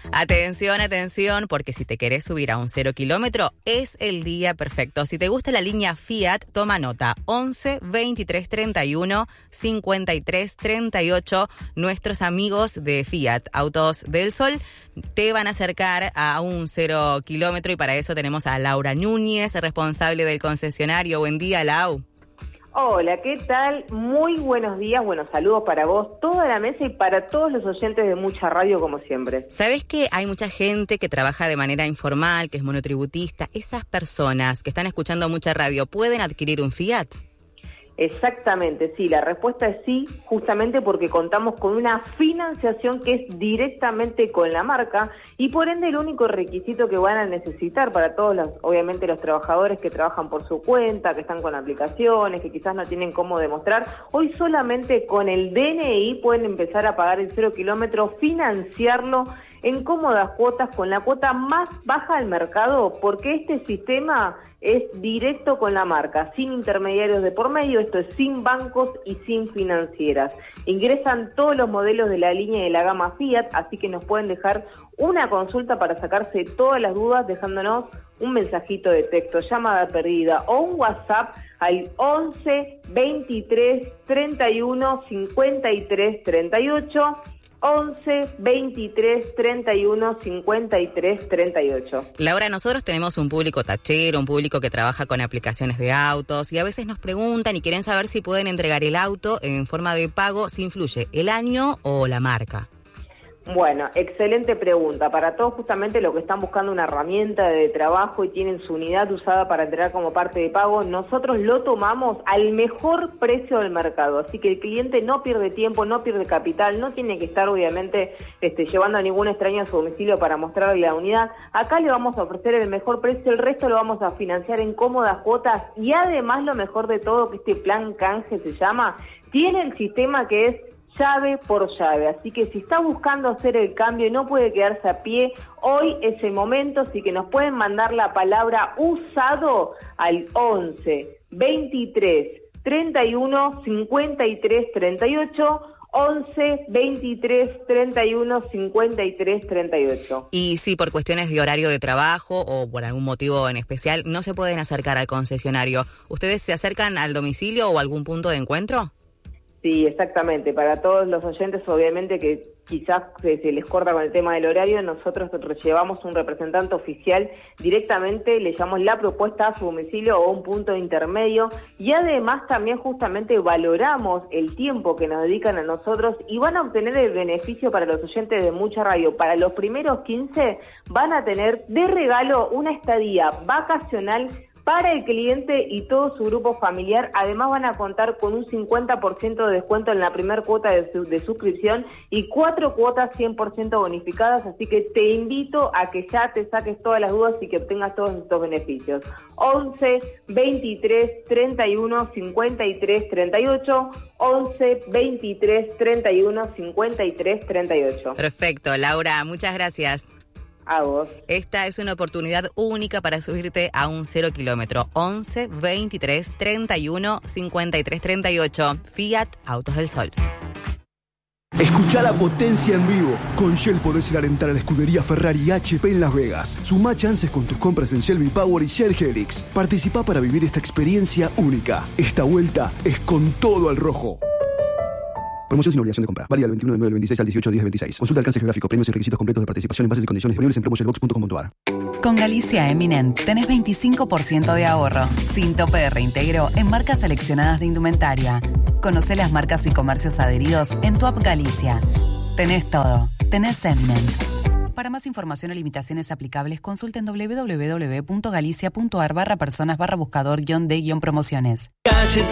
Atención, atención, porque si te querés subir a un 0 kilómetro, es el día perfecto. Si te gusta la línea Fiat, toma nota. 11 23 31 53 38. Nuestros amigos de Fiat, Autos del Sol, te van a acercar a un 0 kilómetro y para eso tenemos a Laura Núñez, responsable del concesionario. Buen día, Lau. Hola, ¿qué tal? Muy buenos días, buenos saludos para vos, toda la mesa y para todos los oyentes de Mucha Radio, como siempre. ¿Sabés que hay mucha gente que trabaja de manera informal, que es monotributista? Esas personas que están escuchando Mucha Radio, ¿pueden adquirir un Fiat? Exactamente, sí, la respuesta es sí, justamente porque contamos con una financiación que es directamente con la marca y por ende el único requisito que van a necesitar para todos obviamente los trabajadores que trabajan por su cuenta, que están con aplicaciones, que quizás no tienen cómo demostrar, hoy solamente con el DNI pueden empezar a pagar el 0 kilómetro, financiarlo en cómodas cuotas con la cuota más baja del mercado, porque este sistema es directo con la marca, sin intermediarios de por medio, esto es sin bancos y sin financieras. Ingresan todos los modelos de la línea de la gama Fiat, así que nos pueden dejar una consulta para sacarse todas las dudas dejándonos un mensajito de texto, llamada perdida o un WhatsApp al 11 23 31 53 38. 11 23 31 53 38. Laura, nosotros tenemos un público tachero, un público que trabaja con aplicaciones de autos y a veces nos preguntan y quieren saber si pueden entregar el auto en forma de pago, si influye el año o la marca. Bueno, excelente pregunta. Para todos justamente los que están buscando una herramienta de trabajo y tienen su unidad usada para entregar como parte de pago, nosotros lo tomamos al mejor precio del mercado. Así que el cliente no pierde tiempo, no pierde capital, no tiene que estar obviamente llevando a ningún extraño a su domicilio para mostrarle la unidad. Acá le vamos a ofrecer el mejor precio, el resto lo vamos a financiar en cómodas cuotas y además lo mejor de todo, que este plan canje se llama, tiene el sistema que es llave por llave, así que si está buscando hacer el cambio y no puede quedarse a pie, hoy es el momento, así que nos pueden mandar la palabra usado al 11 23 31 53 38, 11 23 31 53 38. Y si por cuestiones de horario de trabajo o por algún motivo en especial no se pueden acercar al concesionario, ¿ustedes se acercan al domicilio o a algún punto de encuentro? Sí, exactamente. Para todos los oyentes, obviamente que quizás se les corta con el tema del horario, nosotros llevamos un representante oficial directamente, le llevamos la propuesta a su domicilio o un punto intermedio y además también justamente valoramos el tiempo que nos dedican a nosotros y van a obtener el beneficio para los oyentes de Mucha Radio. Para los primeros 15 van a tener de regalo una estadía vacacional para el cliente y todo su grupo familiar. Además van a contar con un 50% de descuento en la primera cuota de suscripción y 4 cuotas 100% bonificadas, así que te invito a que ya te saques todas las dudas y que obtengas todos estos beneficios. 11 23 31 53 38, 11 23 31 53 38. Perfecto, Laura, muchas gracias. A vos. Esta es una oportunidad única para subirte a un 0 kilómetro. 11 23 31 53 38. Fiat Autos del Sol. Escuchá la potencia en vivo. Con Shell podés ir a alentar a la escudería Ferrari y HP en Las Vegas. Sumá chances con tus compras en Shell V-Power y Shell Helix. Participá para vivir esta experiencia única. Esta vuelta es con todo al rojo. Promoción sin obligación de compra. Válida del 21 de 9 del 26 al 18 de 10 del 26. Consulta alcance geográfico, premios y requisitos completos de participación en bases y condiciones disponibles en promotionbox.com.ar. Con Galicia Eminent tenés 25% de ahorro, sin tope de reintegro en marcas seleccionadas de indumentaria. Conocé las marcas y comercios adheridos en tu app Galicia. Tenés todo. Tenés Eminent. Para más información o limitaciones aplicables, consulten www.galicia.ar/personas/buscador-de-promociones.